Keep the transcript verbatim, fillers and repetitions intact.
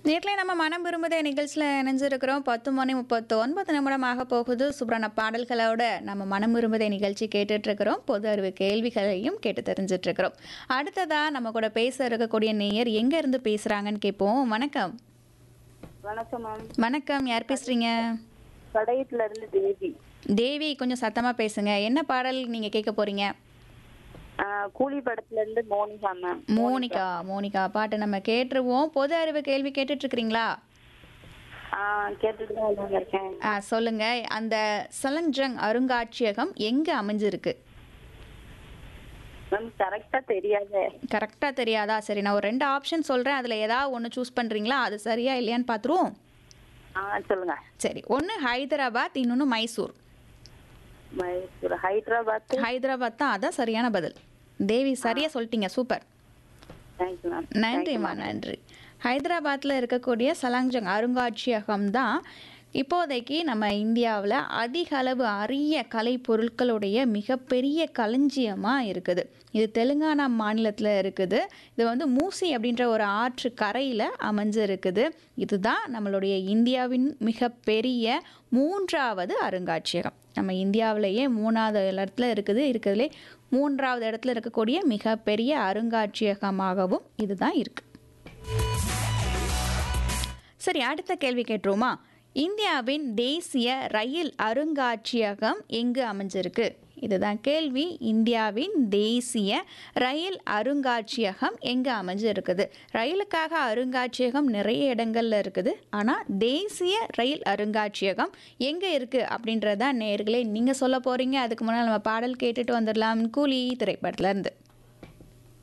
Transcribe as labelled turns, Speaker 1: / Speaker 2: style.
Speaker 1: நேர்ல நம்ம மனம் விரும்புதே நிகழ்ச்சியில் இணைஞ்சிருக்கிறோம். பத்து மணி முப்பத்து ஒன்பது நிமிடம் ஆக போகுது. சூப்பரான பாடல்களோட நம்ம மனம் விரும்புதே நிகழ்ச்சி கேட்டுட்டு இருக்கிறோம். பொது அறிவு கேள்விகளையும் கேட்டு தெரிஞ்சிட்டு இருக்கிறோம். அடுத்ததா நம்ம கூட பேச இருக்கக்கூடிய நேயர் எங்க இருந்து பேசுறாங்கன்னு கேட்போம். வணக்கம்.
Speaker 2: வணக்கம் மேம்.
Speaker 1: வணக்கம். யார் பேசுறீங்க?
Speaker 2: கடையத்துல இருந்து தேவி.
Speaker 1: தேவி, கொஞ்சம் சத்தமா பேசுங்க. என்ன பாடல் நீங்க கேட்க போறீங்க?
Speaker 2: ஆ, கூலி படத்துல இருந்து மோனிகா மேம்.
Speaker 1: மோனிகா. மோனிகா பாட்டு நம்ம கேட்டுருவோம். பொது அறிவு கேள்வி கேட்டுட்டு இருக்கிறீங்களா?
Speaker 2: ஆ, கேட்டுட்டு தான் மேம் இருக்கேன்.
Speaker 1: ஆ, சொல்லுங்க. அந்த சலங்ஜங் அருங்காட்சியகம் எங்க அமைஞ்சிருக்கு?
Speaker 2: மேம் கரெக்டா தெரியாதே.
Speaker 1: கரெக்டா தெரியாதா? சரி, நான் ஒரு ரெண்டு ஆப்ஷன் சொல்றேன். அதுல ஏதாவது ஒன்று சூஸ் பண்றீங்களா? அது சரியா இல்லையான்னு பார்த்துருவோம்.
Speaker 2: ஆ, சொல்லுங்க.
Speaker 1: சரி, ஒன்று ஹைதராபாத், இன்னொன்று மைசூர்.
Speaker 2: மைசூர், ஹைதராபாத்.
Speaker 1: ஹைதராபாத் தான், அதான் சரியான பதில். தேவி சரியா சொல்லிட்டீங்க. சூப்பர்.
Speaker 2: Thank you ma'am.
Speaker 1: நன்றிம்மா, நன்றி. ஹைதராபாத்தில் இருக்கக்கூடிய சலாங்ஜங் அருங்காட்சியகம் தான் இப்போதைக்கு நம்ம இந்தியாவில் அதிக அளவு அரிய கலை பொருட்களுடைய மிகப்பெரிய களஞ்சியமாக இருக்குது. இது தெலுங்கானா மாநிலத்தில் இருக்குது. இது வந்து மூசி அப்படின்ற ஒரு ஆற்று கரையில் அமைஞ்சு இருக்குது. இதுதான் நம்மளுடைய இந்தியாவின் மிகப்பெரிய மூன்றாவது அருங்காட்சியகம். நம்ம இந்தியாவிலேயே மூணாவது இடத்துல இருக்குது. இருக்கிறதுலே மூன்றாவது இடத்துல இருக்கக்கூடிய மிகப்பெரிய அருங்காட்சியகமாகவும் இதுதான் இருக்கு. சரி, அடுத்த கேள்வி கேட்டுருவோமா? இந்தியாவின் தேசிய ரயில் அருங்காட்சியகம் எங்கு அமைஞ்சிருக்கு? இதுதான் கேள்வி. இந்தியாவின் தேசிய ரயில் அருங்காட்சியகம் எங்கே அமைஞ்சிருக்குது? ரயிலுக்காக அருங்காட்சியகம் நிறைய இடங்கள்ல இருக்குது. ஆனால் தேசிய ரயில் அருங்காட்சியகம் எங்கே இருக்குது அப்படின்றதான் நேயர்களே நீங்கள் சொல்ல போகிறீங்க. அதுக்கு முன்னால் நம்ம பாடல் கேட்டுட்டு வந்துடலாம். கூலி திரைப்படத்துல இருந்து.